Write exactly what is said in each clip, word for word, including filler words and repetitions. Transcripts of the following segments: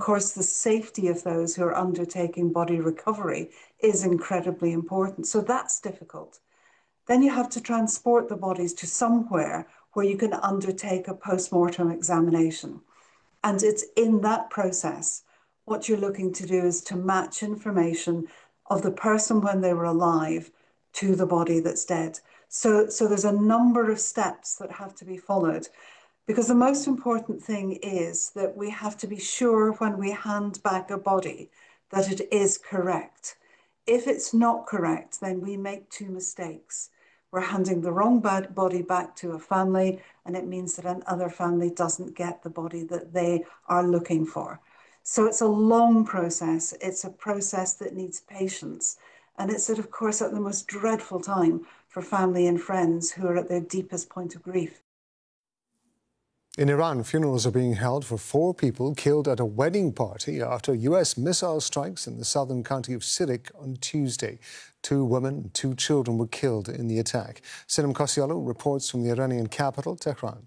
course, the safety of those who are undertaking body recovery is incredibly important. So that's difficult. Then you have to transport the bodies to somewhere where you can undertake a post-mortem examination. And it's in that process, what you're looking to do is to match information of the person when they were alive to the body that's dead. So, so there's a number of steps that have to be followed, because the most important thing is that we have to be sure when we hand back a body that it is correct. If it's not correct, then we make two mistakes. We're handing the wrong body back to a family, and it means that another family doesn't get the body that they are looking for. So it's a long process. It's a process that needs patience. And it's, at, of course, at the most dreadful time for family and friends who are at their deepest point of grief. In Iran, funerals are being held for four people killed at a wedding party after U S missile strikes in the southern county of Sirik on Tuesday. Two women and two children were killed in the attack. Sinem Kosioglu reports from the Iranian capital, Tehran.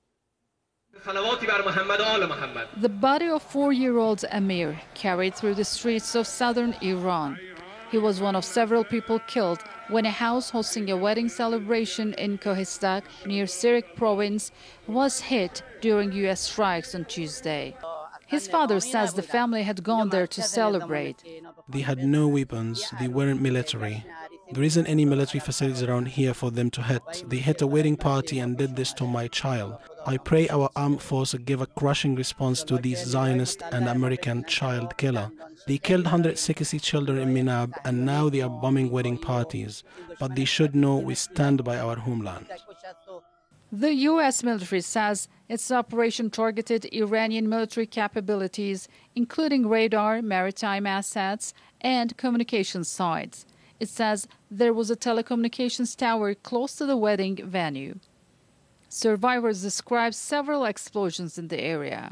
The body of four-year-old Amir carried through the streets of southern Iran. He was one of several people killed when a house hosting a wedding celebration in Kohistak, near Sirik province, was hit during U S strikes on Tuesday. His father says the family had gone there to celebrate. They had no weapons, they weren't military. There isn't any military facilities around here for them to hit. They hit a wedding party and did this to my child. I pray our armed forces give a crushing response to these Zionist and American child killer. They killed one hundred sixty children in Minab, and now they are bombing wedding parties. But they should know we stand by our homeland. The U S military says its operation targeted Iranian military capabilities, including radar, maritime assets, and communications sites. It says there was a telecommunications tower close to the wedding venue. Survivors describe several explosions in the area.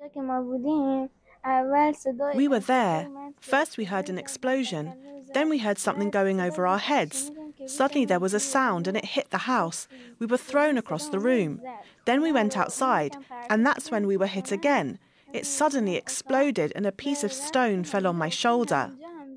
We were there. First we heard an explosion. Then we heard something going over our heads. Suddenly there was a sound and it hit the house. We were thrown across the room. Then we went outside, and that's when we were hit again. It suddenly exploded and a piece of stone fell on my shoulder.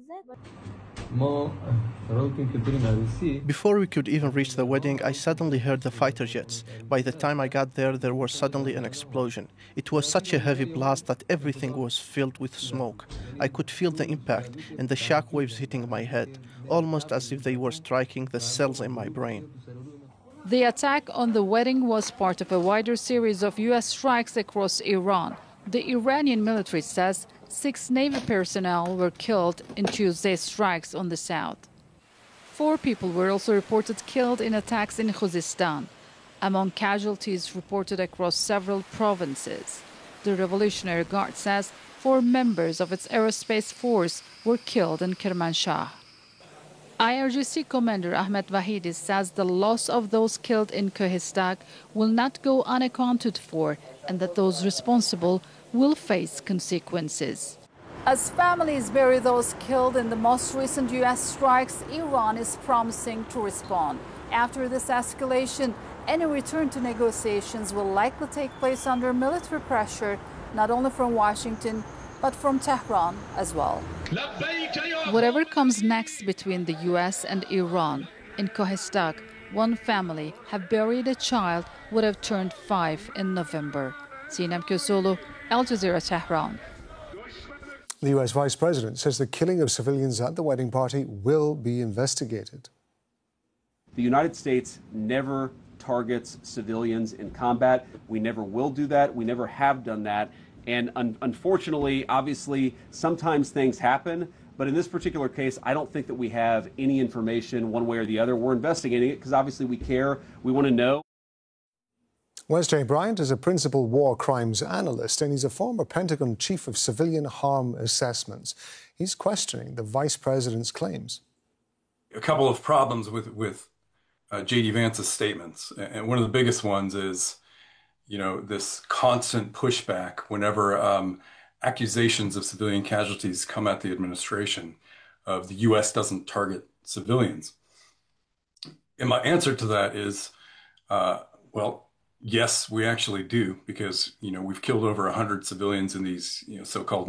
Before we could even reach the wedding, I suddenly heard the fighter jets. By the time I got there, there was suddenly an explosion. It was such a heavy blast that everything was filled with smoke. I could feel the impact and the shock waves hitting my head, almost as if they were striking the cells in my brain. The attack on the wedding was part of a wider series of U S strikes across Iran. The Iranian military says six Navy personnel were killed in Tuesday's strikes on the south. Four people were also reported killed in attacks in Khuzestan, among casualties reported across several provinces. The Revolutionary Guard says four members of its aerospace force were killed in Kermanshah. I R G C Commander Ahmed Vahidi says the loss of those killed in Kohistak will not go unaccounted for, and that those responsible will face consequences. As families bury those killed in the most recent U S strikes, Iran is promising to respond. After this escalation, any return to negotiations will likely take place under military pressure, not only from Washington, but from Tehran as well. Whatever comes next between the U S and Iran, in Kohistak, one family have buried a child who would have turned five in November. Sinem Kosioglu, Al Jazeera, Tehran. The U S Vice President says the killing of civilians at the wedding party will be investigated. The United States never targets civilians in combat. We never will do that. We never have done that. And un unfortunately, obviously, sometimes things happen. But in this particular case, I don't think that we have any information one way or the other. We're investigating it because obviously we care. We want to know. Wes J. Bryant is a principal war crimes analyst, and he's a former Pentagon chief of civilian harm assessments. He's questioning the vice president's claims. A couple of problems with, with uh, J D Vance's statements. And one of the biggest ones is, you know, this constant pushback whenever um, accusations of civilian casualties come at the administration of the U S doesn't target civilians. And my answer to that is, uh, well, yes, we actually do, because, you know, we've killed over one hundred civilians in these, you know, so-called